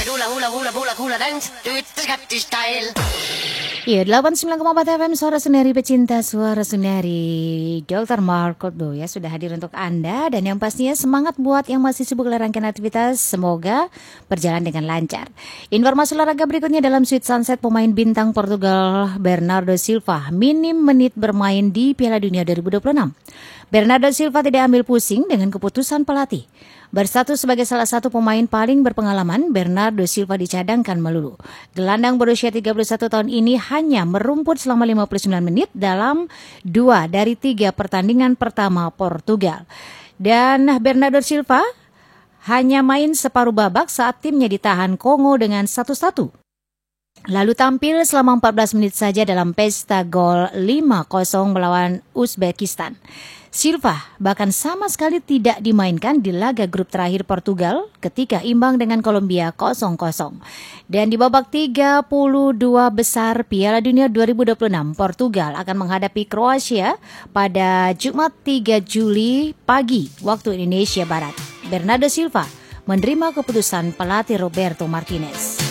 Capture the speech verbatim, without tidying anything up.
Iya, delapan puluh sembilan koma empat F M Suara Sunari Pecinta Suara Sunari. dokter Mark Kordo ya sudah hadir untuk Anda. Dan yang pastinya semangat buat yang masih sibuk rangkaian aktivitas. Semoga berjalan dengan lancar. Informasi olahraga berikutnya dalam Sweet Sunset. Pemain bintang Portugal Bernardo Silva minim menit bermain di Piala Dunia dua ribu dua puluh enam. Bernardo Silva tidak ambil pusing dengan keputusan pelatih. Berstatus sebagai salah satu pemain paling berpengalaman, Bernardo Silva dicadangkan melulu. Gelandang berusia tiga puluh satu tahun ini hanya merumput selama lima puluh sembilan menit dalam dua dari tiga pertandingan pertama Portugal. Dan Bernardo Silva hanya main separuh babak saat timnya ditahan Kongo dengan satu satu. Lalu tampil selama empat belas menit saja dalam pesta gol lima kosong melawan Uzbekistan. Silva bahkan sama sekali tidak dimainkan di laga grup terakhir Portugal ketika imbang dengan Kolombia kosong kosong. Dan di babak tiga puluh dua besar Piala Dunia dua ribu dua puluh enam, Portugal akan menghadapi Kroasia pada Jumat tiga Juli pagi waktu Indonesia Barat. Bernardo Silva menerima keputusan pelatih Roberto Martinez.